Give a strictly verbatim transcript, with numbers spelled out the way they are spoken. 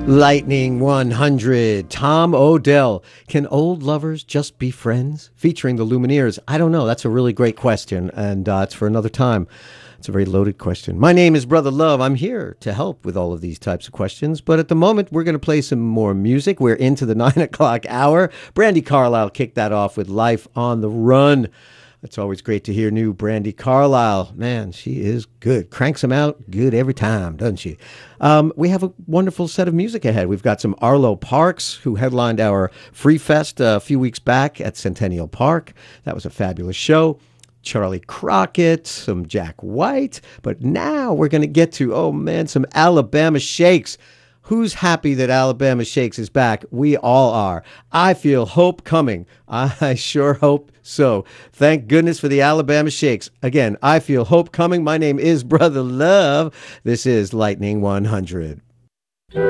Lightning one hundred, Tom Odell. Can old lovers just be friends? Featuring the Lumineers. I don't know. That's a really great question, and uh, it's for another time. It's a very loaded question. My name is Brother Love. I'm here to help with all of these types of questions, but at the moment, we're going to play some more music. We're into the nine o'clock hour. Brandi Carlile kicked that off with Life on the Run. It's always great to hear new Brandi Carlile. Man, she is good. Cranks them out good every time, doesn't she? Um, we have a wonderful set of music ahead. We've got some Arlo Parks, who headlined our Free Fest a few weeks back at Centennial Park. That was a fabulous show. Charlie Crockett, some Jack White. But now we're going to get to, oh man, some Alabama Shakes. Who's happy that Alabama Shakes is back? We all are. I feel hope coming. I sure hope so. Thank goodness for the Alabama Shakes. Again, I feel hope coming. My name is Brother Love. This is Lightning one hundred.